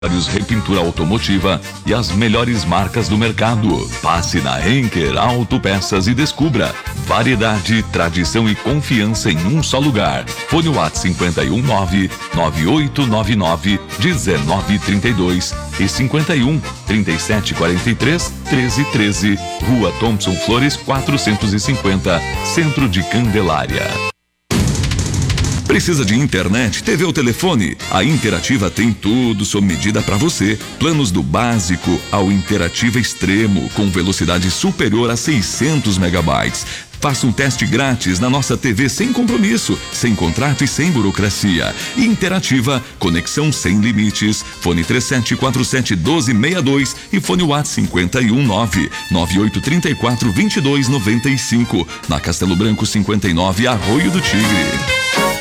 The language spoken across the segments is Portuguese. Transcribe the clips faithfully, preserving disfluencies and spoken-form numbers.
repintura automotiva e as melhores marcas do mercado. Passe na Henker Autopeças e descubra variedade, tradição e confiança em um só lugar. Fone WhatsApp cinquenta e um, nove nove oito nove nove, dezenove trinta e dois e cinquenta e um, trinta e sete quarenta e três, treze treze. Rua Thompson Flores quatrocentos e cinquenta, Centro de Candelária. Precisa de internet, T V ou telefone? A Interativa tem tudo sob medida para você. Planos do básico ao Interativa Extremo, com velocidade superior a seiscentos megabytes. Faça um teste grátis na nossa T V sem compromisso, sem contrato e sem burocracia. Interativa, conexão sem limites. Fone três sete quatro sete, um dois seis dois e fone WhatsApp cinquenta e um, nove nove oito três quatro, vinte e dois noventa e cinco. Na Castelo Branco cinquenta e nove, Arroio do Tigre.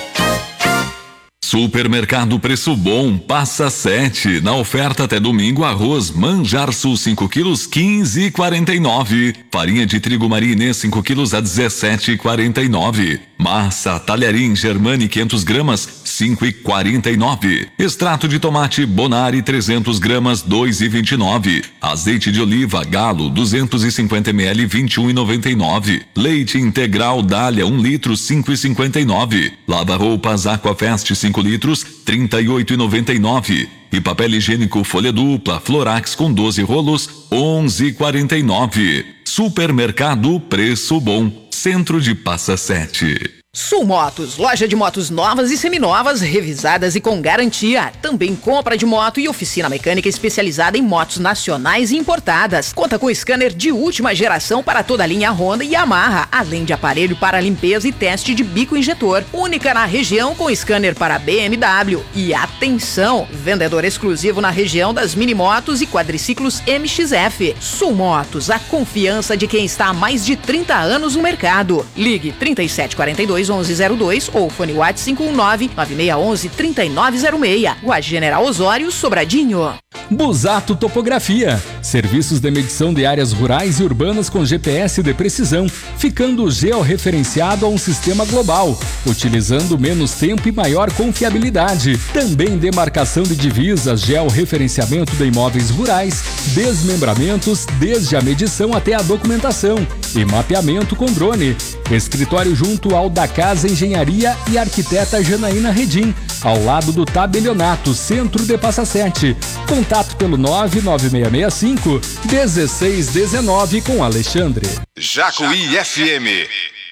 Supermercado Preço Bom, Passa Sete. Na oferta até domingo, arroz Manjar Sul cinco quilos, quinze e quarenta e nove. Farinha de trigo Marinê cinco quilos a dezessete e quarenta e nove. Massa Talharim Germani quinhentas gramas, cinco e quarenta e nove. Extrato de tomate Bonari trezentas gramas, dois e vinte e nove. Azeite de oliva Galo duzentos e cinquenta mililitros, vinte e um e noventa e nove. Leite integral Dália um litro, cinco e cinquenta e nove. Lava-roupas Aquafest cinco litros, trinta e oito e noventa e nove. E papel higiênico folha dupla Florax com doze rolos, onze e quarenta e nove. Supermercado Preço Bom, Centro de Passa Sete. Sul Motos, loja de motos novas e seminovas, revisadas e com garantia. Também compra de moto e oficina mecânica especializada em motos nacionais e importadas. Conta com scanner de última geração para toda a linha Honda e Yamaha, além de aparelho para limpeza e teste de bico injetor. Única na região com scanner para B M W. E atenção, vendedor exclusivo na região das minimotos e quadriciclos M X F. Sul Motos, a confiança de quem está há mais de trinta anos no mercado. Ligue trinta e sete quarenta e dois, onze zero dois ou fone WhatsApp cinco um nove, nove seis um um, três nove zero seis. Rua General Osório, Sobradinho. Busato Topografia, serviços de medição de áreas rurais e urbanas com G P S de precisão, ficando georreferenciado a um sistema global, utilizando menos tempo e maior confiabilidade. Também demarcação de divisas, georreferenciamento de imóveis rurais, desmembramentos, desde a medição até a documentação e mapeamento com drone. Escritório junto ao da Casa Engenharia e Arquiteta Janaína Redim, ao lado do Tabelionato, Centro de Passa Sete. Contato pelo nove nove seis seis cinco, um seis um nove com Alexandre. Jacuí F M.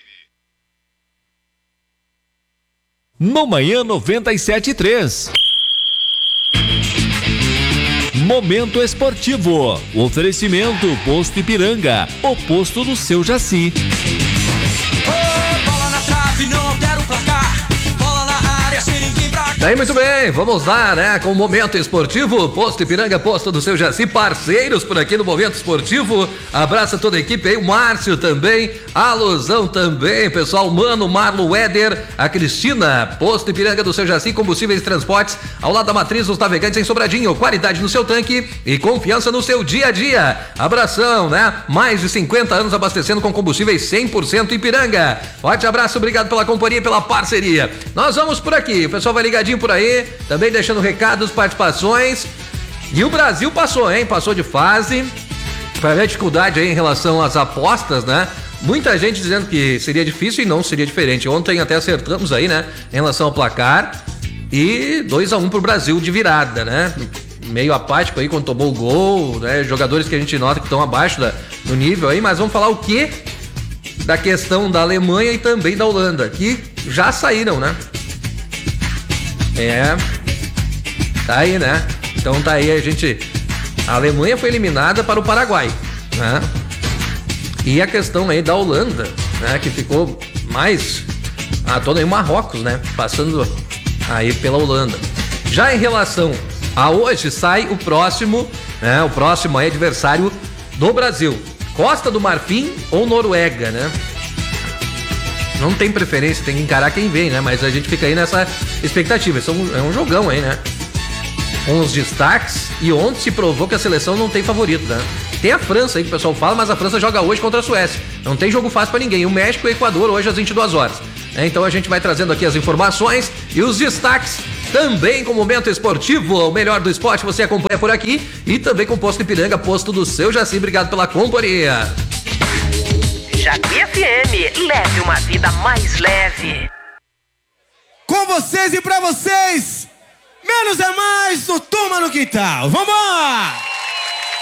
No Manhã noventa e sete e três. Momento Esportivo. Oferecimento Posto Ipiranga, o posto do seu Jaci. Daí, muito bem, vamos lá, né, com o Momento Esportivo, Posto Ipiranga, posto do seu Jaci, parceiros por aqui no Momento Esportivo. Abraça toda a equipe aí, o Márcio também, a Alusão também, pessoal, Mano, Marlo, Éder, a Cristina, Posto Ipiranga do seu Jaci, combustíveis e transportes, ao lado da matriz dos navegantes em Sobradinho, qualidade no seu tanque e confiança no seu dia a dia. Abração, né, mais de cinquenta anos abastecendo com combustíveis cem por cento Ipiranga. Forte abraço, obrigado pela companhia e pela parceria. Nós vamos por aqui, o pessoal vai ligadinho por aí, também deixando recados, participações. E o Brasil passou, hein? Passou de fase. Vai haver dificuldade aí em relação às apostas, né? Muita gente dizendo que seria difícil e não seria diferente. Ontem até acertamos aí, né? Em relação ao placar. E dois a um pro Brasil de virada, né? Meio apático aí quando tomou o gol, né? Jogadores que a gente nota que estão abaixo da, do nível aí, mas vamos falar o quê? Da questão da Alemanha e também da Holanda, que já saíram, né? É, tá aí, né? Então tá aí a gente... A Alemanha foi eliminada para o Paraguai, né? E a questão aí da Holanda, né? Que ficou mais... Ah, todo aí o Marrocos, né? Passando aí pela Holanda. Já em relação a hoje, sai o próximo, né? O próximo aí adversário do Brasil. Costa do Marfim ou Noruega, né? Não tem preferência, tem que encarar quem vem, né? Mas a gente fica aí nessa expectativa. Isso é um, é um jogão aí, né? Com os destaques. E ontem se provou que a seleção não tem favorito, né? Tem a França aí que o pessoal fala, mas a França joga hoje contra a Suécia. Não tem jogo fácil pra ninguém. O México e o Equador hoje às vinte e duas horas. É, então a gente vai trazendo aqui as informações e os destaques também com o Momento Esportivo, o melhor do esporte você acompanha por aqui, e também com o Posto Ipiranga, posto do seu Jaci. Obrigado pela companhia. Jaci F M, leve uma vida mais leve. Com vocês e pra vocês, menos é mais no Turma no Quintal. Vambora!